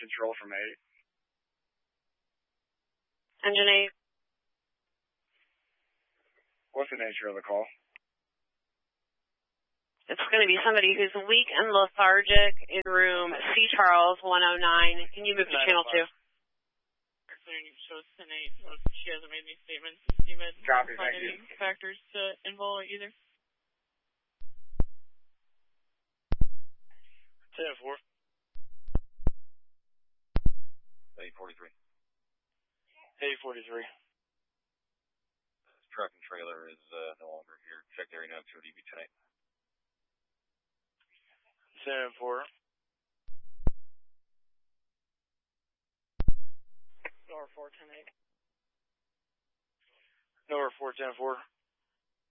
control from 8. Engine 8. What's the nature of the call? It's going to be somebody who's weak and lethargic in room C. Charles 109. Can you move to channel 2? Shows 10-8. She hasn't made any statements. You might find any factors to involve either. 10-4. 843. 843. This truck and trailer is no longer here. Check area notes for DB 10-8. 10-4. Nor 4 10-8. Nor 4 10-4.